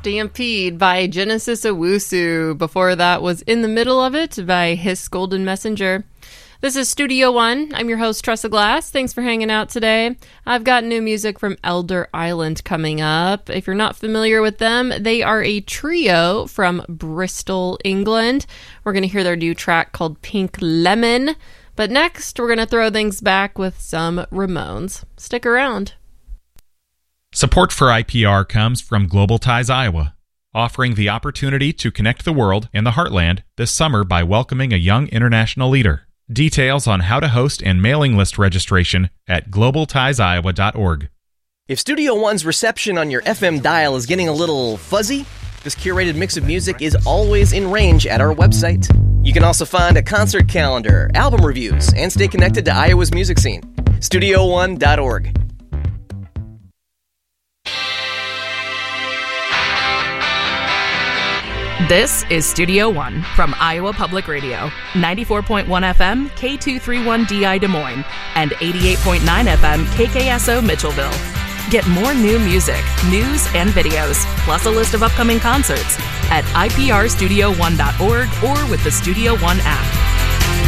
Stampede by Genesis Owusu. Before that was In the Middle of It by Hiss Golden Messenger. This is Studio One. I'm your host, Tressa Glass. Thanks for hanging out today. I've got new music from Elder Island coming up. If you're not familiar with them, they are a trio from Bristol, England. We're going to hear their new track called Pink Lemon. But next, we're going to throw things back with some Ramones. Stick around. Support for IPR comes from Global Ties Iowa, offering the opportunity to connect the world in the heartland this summer by welcoming a young international leader. Details on how to host and mailing list registration at globaltiesiowa.org. If Studio One's reception on your FM dial is getting a little fuzzy, this curated mix of music is always in range at our website. You can also find a concert calendar, album reviews, and stay connected to Iowa's music scene. StudioOne.org. This is Studio One from Iowa Public Radio, 94.1 FM, K231DI Des Moines, and 88.9 FM, KKSO Mitchellville. Get more new music, news, and videos, plus a list of upcoming concerts at iprstudio1.org or with the Studio One app.